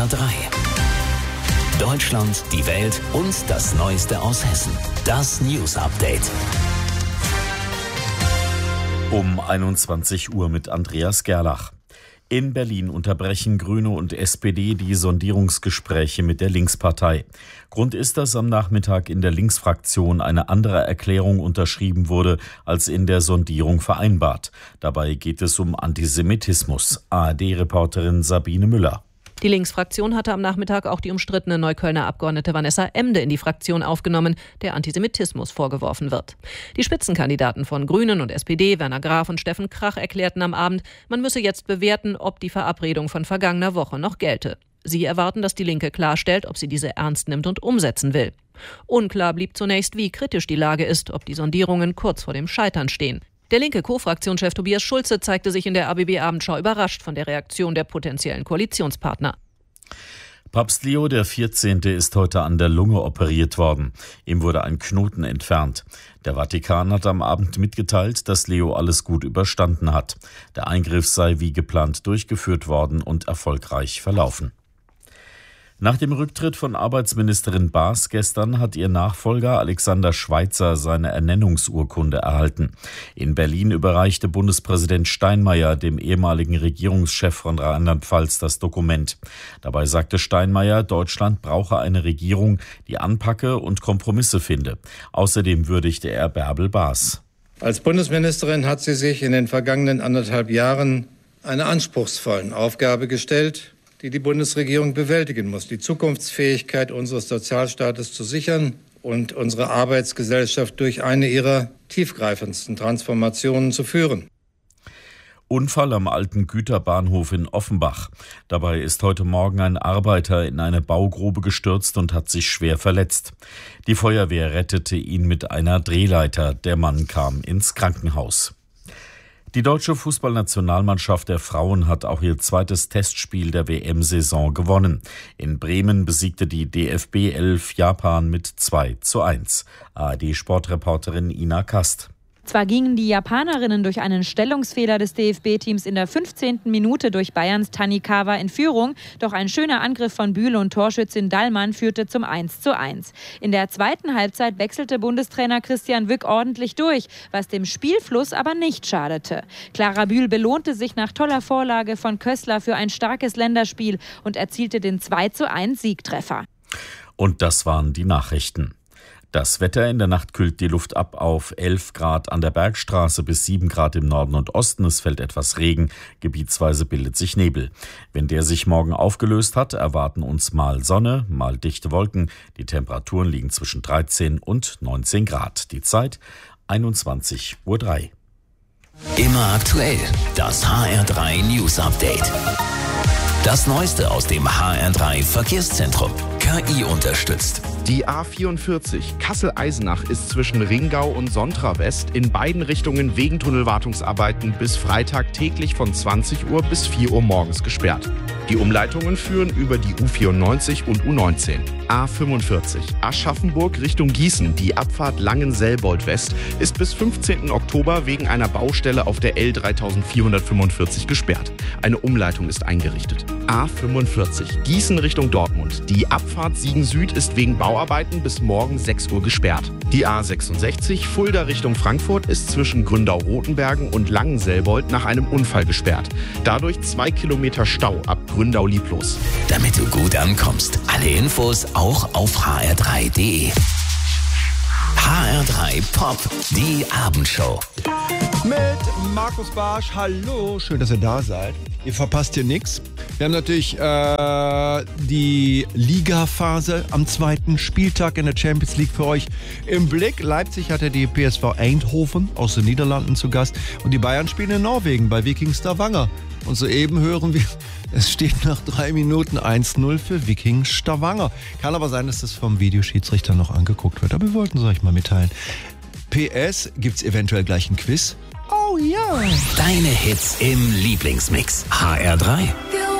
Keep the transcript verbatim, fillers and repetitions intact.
R drei. Deutschland, die Welt und das Neueste aus Hessen. Das News Update. Um einundzwanzig Uhr mit Andreas Gerlach. In Berlin unterbrechen Grüne und S P D die Sondierungsgespräche mit der Linkspartei. Grund ist, dass am Nachmittag in der Linksfraktion eine andere Erklärung unterschrieben wurde, als in der Sondierung vereinbart. Dabei geht es um Antisemitismus. A R D-Reporterin Sabine Müller. Die Linksfraktion hatte am Nachmittag auch die umstrittene Neuköllner Abgeordnete Vanessa Emde in die Fraktion aufgenommen, der Antisemitismus vorgeworfen wird. Die Spitzenkandidaten von Grünen und S P D, Werner Graf und Steffen Krach, erklärten am Abend, man müsse jetzt bewerten, ob die Verabredung von vergangener Woche noch gelte. Sie erwarten, dass die Linke klarstellt, ob sie diese ernst nimmt und umsetzen will. Unklar blieb zunächst, wie kritisch die Lage ist, ob die Sondierungen kurz vor dem Scheitern stehen. Der linke Co-Fraktionschef Tobias Schulze zeigte sich in der A B B-Abendschau überrascht von der Reaktion der potenziellen Koalitionspartner. Papst Leo der vierzehnte ist heute an der Lunge operiert worden. Ihm wurde ein Knoten entfernt. Der Vatikan hat am Abend mitgeteilt, dass Leo alles gut überstanden hat. Der Eingriff sei wie geplant durchgeführt worden und erfolgreich verlaufen. Nach dem Rücktritt von Arbeitsministerin Baas gestern hat ihr Nachfolger Alexander Schweitzer seine Ernennungsurkunde erhalten. In Berlin überreichte Bundespräsident Steinmeier dem ehemaligen Regierungschef von Rheinland-Pfalz das Dokument. Dabei sagte Steinmeier, Deutschland brauche eine Regierung, die anpacke und Kompromisse finde. Außerdem würdigte er Bärbel Baas. Als Bundesministerin hat sie sich in den vergangenen anderthalb Jahren einer anspruchsvollen Aufgabe gestellt, die die Bundesregierung bewältigen muss, die Zukunftsfähigkeit unseres Sozialstaates zu sichern und unsere Arbeitsgesellschaft durch eine ihrer tiefgreifendsten Transformationen zu führen. Unfall am alten Güterbahnhof in Offenbach. Dabei ist heute Morgen ein Arbeiter in eine Baugrube gestürzt und hat sich schwer verletzt. Die Feuerwehr rettete ihn mit einer Drehleiter. Der Mann kam ins Krankenhaus. Die deutsche Fußballnationalmannschaft der Frauen hat auch ihr zweites Testspiel der W M-Saison gewonnen. In Bremen besiegte die D F B elf Japan mit zwei zu eins. A R D-Sportreporterin Ina Kast. Zwar gingen die Japanerinnen durch einen Stellungsfehler des D F B-Teams in der fünfzehnten Minute durch Bayerns Tanikawa in Führung, doch ein schöner Angriff von Bühl und Torschützin Dallmann führte zum eins zu eins. In der zweiten Halbzeit wechselte Bundestrainer Christian Wück ordentlich durch, was dem Spielfluss aber nicht schadete. Clara Bühl belohnte sich nach toller Vorlage von Kössler für ein starkes Länderspiel und erzielte den zwei zu eins Siegtreffer. Und das waren die Nachrichten. Das Wetter: in der Nacht kühlt die Luft ab auf elf Grad an der Bergstraße bis sieben Grad im Norden und Osten. Es fällt etwas Regen, gebietsweise bildet sich Nebel. Wenn der sich morgen aufgelöst hat, erwarten uns mal Sonne, mal dichte Wolken. Die Temperaturen liegen zwischen dreizehn und neunzehn Grad. Die Zeit einundzwanzig Uhr drei. Immer aktuell, das H R drei News Update. Das Neueste aus dem H R drei Verkehrszentrum. K I unterstützt. Die A vierundvierzig Kassel-Eisenach ist zwischen Ringau und Sontra West in beiden Richtungen wegen Tunnelwartungsarbeiten bis Freitag täglich von zwanzig Uhr bis vier Uhr morgens gesperrt. Die Umleitungen führen über die U vierundneunzig und U neunzehn. A fünfundvierzig Aschaffenburg Richtung Gießen, die Abfahrt Langenselbold West, ist bis fünfzehnten Oktober wegen einer Baustelle auf der L dreitausendvierhundertfünfundvierzig gesperrt. Eine Umleitung ist eingerichtet. A fünfundvierzig Gießen Richtung Dortmund. Die Abfahrt Siegen Süd ist wegen Bauarbeiten bis morgen sechs Uhr gesperrt. Die A sechsundsechzig Fulda Richtung Frankfurt ist zwischen Gründau-Rotenbergen und Langenselbold nach einem Unfall gesperrt. Dadurch zwei Kilometer Stau ab Gründau-Lieblos. Damit du gut ankommst, alle Infos auch auf h r drei punkt d e. H R drei Pop, die Abendshow. Mit Markus Barsch. Hallo, schön, dass ihr da seid. Ihr verpasst hier nichts. Wir haben natürlich äh, die Ligaphase am zweiten Spieltag in der Champions League für euch im Blick. Leipzig hatte die P S V Eindhoven aus den Niederlanden zu Gast und die Bayern spielen in Norwegen bei Viking Stavanger. Und soeben hören wir, es steht nach drei Minuten eins null für Viking Stavanger. Kann aber sein, dass das vom Videoschiedsrichter noch angeguckt wird, aber wir wollten es euch mal mitteilen. P S, gibt's eventuell gleich ein Quiz? Oh ja! Deine Hits im Lieblingsmix. H R drei.